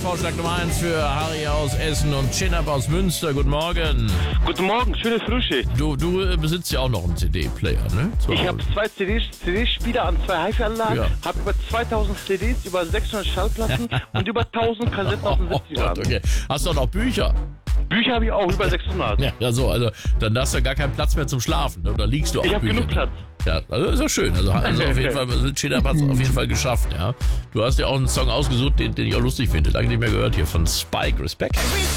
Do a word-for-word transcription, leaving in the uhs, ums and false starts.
Tagesvorschlag Nummer eins für Harry aus Essen und Chinab aus Münster. Guten Morgen. Guten Morgen, schöne Frühschicht. Du, du äh, besitzt ja auch noch einen C D-Player, ne? Zu Ich Hause. habe zwei C D-Spieler an zwei Hi-Fi-Anlagen, Ja. habe über zweitausend C Ds, über sechshundert Schallplatten und über tausend Kassetten aus den Oh siebzigern. Gott, okay. Hast du auch noch Bücher? Bücher habe ich auch, über sechshundert. Ja, ja, so, also dann hast du ja gar keinen Platz mehr zum Schlafen, ne? Oder liegst du auf Ich habe Büchern? genug Platz. Ja, also ist doch schön. Also, also auf jeden Fall, Chinab hat es auf jeden Fall geschafft, ja. Du hast ja auch einen Song ausgesucht, den, den ich auch lustig finde. Lange nicht mehr gehört hier von Spike. Respekt.